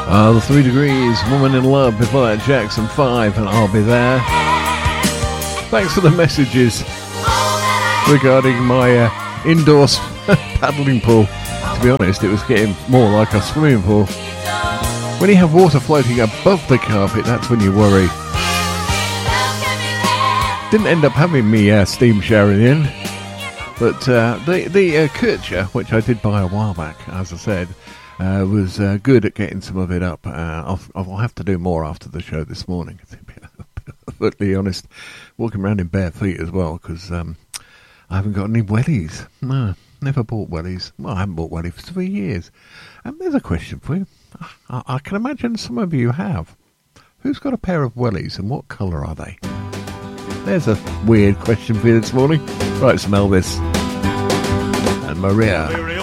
The 3 Degrees, Woman in Love, before that Jackson 5, and I'll Be There. Thanks for the messages regarding my indoor paddling pool. To be honest, it was getting more like a swimming pool. When you have water floating above the carpet, that's when you worry. Didn't end up having me steam shower in the end, but the Kircher, which I did buy a while back, as I said, was good at getting some of it up. I'll have to do more after the show this morning, to be perfectly honest. Walking around in bare feet as well, because I haven't got any wellies. No, never bought wellies. Well, I haven't bought wellies for 3 years. And there's a question for you. I can imagine some of you have. Who's got a pair of wellies, and what colour are they? There's a weird question for you this morning. Right, some Elvis and Maria.